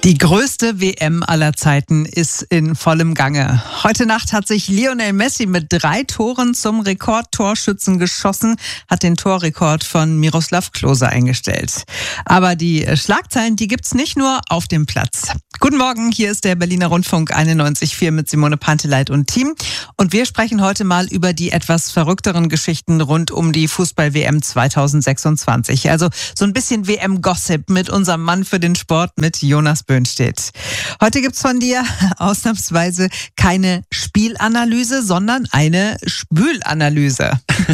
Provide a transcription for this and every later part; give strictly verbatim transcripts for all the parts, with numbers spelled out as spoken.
Die größte W M aller Zeiten ist in vollem Gange. Heute Nacht hat sich Lionel Messi mit drei Toren zum Rekordtorschützen geschossen, hat den Torrekord von Miroslav Klose eingestellt. Aber die Schlagzeilen, die gibt's nicht nur auf dem Platz. Guten Morgen, hier ist der Berliner Rundfunk einundneunzig Komma vier mit Simone Panteleit und Team. Und wir sprechen heute mal über die etwas verrückteren Geschichten rund um die Fußball-W M zweitausendsechsundzwanzig. Also so ein bisschen W M-Gossip mit unserem Mann für den Sport, mit Jonas Böhnstedt. Heute gibt's von dir ausnahmsweise keine Spielanalyse, sondern eine Spülanalyse.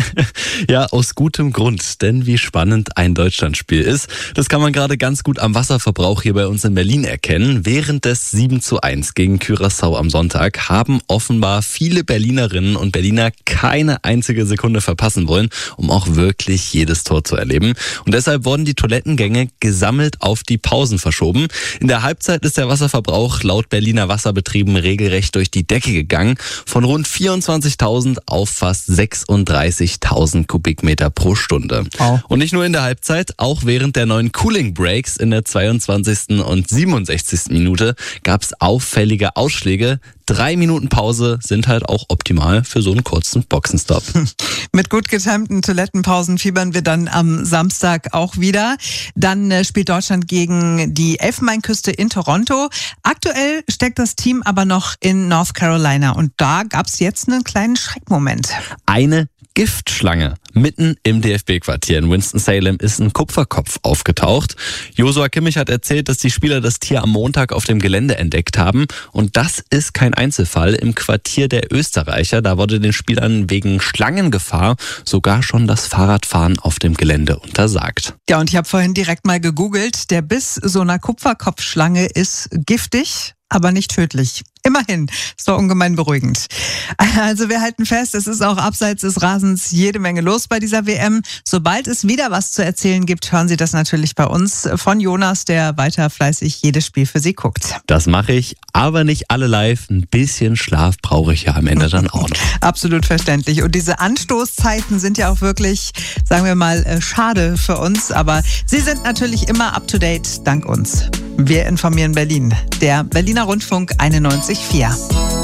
Ja, aus gutem Grund, denn wie spannend ein Deutschlandspiel ist, das kann man gerade ganz gut am Wasserverbrauch hier bei uns in Berlin erkennen. Während des sieben zu eins gegen Curaçao am Sonntag haben offenbar viele Berlinerinnen und Berliner keine einzige Sekunde verpassen wollen, um auch wirklich jedes Tor zu erleben. Und deshalb wurden die Toilettengänge gesammelt auf die Pausen verschoben. In der Halbzeit ist der Wasserverbrauch laut Berliner Wasserbetrieben regelrecht durch die Decke gegangen. Von rund vierundzwanzigtausend auf fast sechsunddreißigtausend Kubikmeter pro Stunde. Wow. Und nicht nur in der Halbzeit, auch während der neuen Cooling Breaks in der zweiundzwanzigsten und siebenundsechzigsten Minute gab es auffällige Ausschläge. Drei Minuten Pause sind halt auch optimal für so einen kurzen Boxenstopp. Mit gut getimten Toilettenpausen fiebern wir dann am Samstag auch wieder. Dann äh, spielt Deutschland gegen die Elfenbeinküste in Toronto. Aktuell steckt das Team aber noch in North Carolina und da gab es jetzt einen kleinen Schreckmoment. Eine Giftschlange. Mitten im D F B-Quartier in Winston-Salem ist ein Kupferkopf aufgetaucht. Josua Kimmich hat erzählt, dass die Spieler das Tier am Montag auf dem Gelände entdeckt haben. Und das ist kein Einzelfall. Im Quartier der Österreicher, da wurde den Spielern wegen Schlangengefahr sogar schon das Fahrradfahren auf dem Gelände untersagt. Ja, und ich habe vorhin direkt mal gegoogelt. Der Biss so einer Kupferkopfschlange ist giftig, aber nicht tödlich. Immerhin, ist doch ungemein beruhigend. Also wir halten fest, es ist auch abseits des Rasens jede Menge los bei dieser W M. Sobald es wieder was zu erzählen gibt, hören Sie das natürlich bei uns von Jonas, der weiter fleißig jedes Spiel für Sie guckt. Das mache ich, aber nicht alle live. Ein bisschen Schlaf brauche ich ja am Ende dann auch noch. Absolut verständlich. Und diese Anstoßzeiten sind ja auch wirklich, sagen wir mal, schade für uns. Aber Sie sind natürlich immer up to date, dank uns. Wir informieren Berlin. Der Berliner Rundfunk einundneunzig Komma vier.